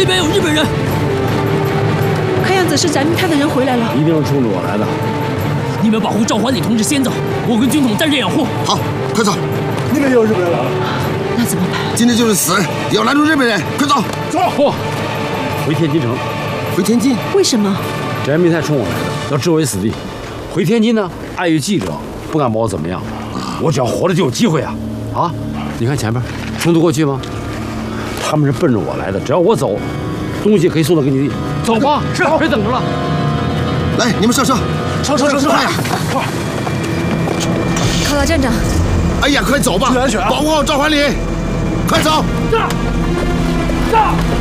那边有日本人。 看样子是翟明泰的人回来了， 一定是冲着我来的。 你们保护赵环礼同志先走，我跟军统暂时掩护。 好，快走！ 那边也有日本人了， 那怎么办？ 今天就是死，也要拦住日本人！快走！ 走！ 不，回天津城。 回天津？ 为什么？ 翟明泰冲我来的，要置我于死地。回天津呢，碍于记者，不敢把我怎么样。我只要活着就有机会啊！啊，你看前面，冲得过去吗？他们是奔着我来的，只要我走，东西可以送到根据地。走吧，是，别等着了。 来，你们上车！ 上车！ 快呀！ 快！ 考拉站长， 哎呀，快走吧！ 注意安全啊！ 保护好赵环礼！快走！ 是。